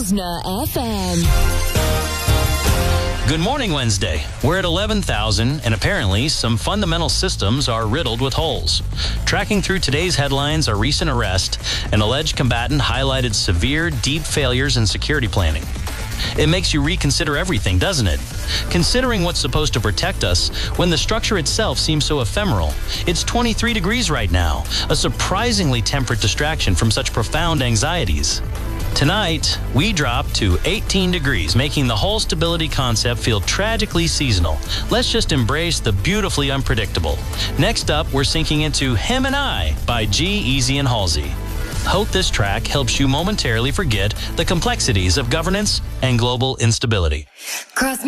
Listener FM. Good morning, Wednesday. We're at 11,000, and apparently some fundamental systems are riddled with holes. Tracking through today's headlines, a recent arrest, an alleged combatant highlighted severe, deep failures in security planning. It makes you reconsider everything, doesn't it? Considering what's supposed to protect us when the structure itself seems so ephemeral. It's 23 degrees right now, a surprisingly temperate distraction from such profound anxieties. Tonight, we drop to 18 degrees, making the whole stability concept feel tragically seasonal. Let's just embrace the beautifully unpredictable. Next up, we're sinking into Him and I by G-Eazy and Halsey. Hope this track helps you momentarily forget the complexities of governance and global instability. Cross